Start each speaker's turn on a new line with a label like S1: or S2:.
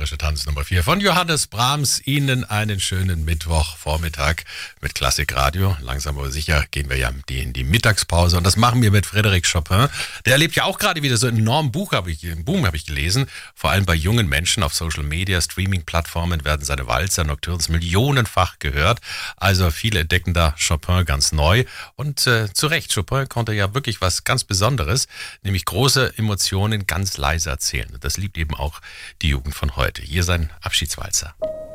S1: Künstlerische Tanz Nummer 4 von Johannes Brahms. Ihnen einen schönen Mittwochvormittag mit Klassikradio. Langsam aber sicher gehen wir ja in die Mittagspause und das machen wir mit Frédéric Chopin. Der erlebt ja auch gerade wieder so einen enormen Boom, habe ich gelesen. Vor allem bei jungen Menschen auf Social Media, Streaming-Plattformen werden seine Walzer Nocturnes millionenfach gehört. Also viele entdecken da Chopin ganz neu. Und zu Recht, Chopin konnte ja wirklich was ganz Besonderes, nämlich große Emotionen ganz leise erzählen. Und das liebt eben auch die Jugend von heute. Hier sein Abschiedswalzer.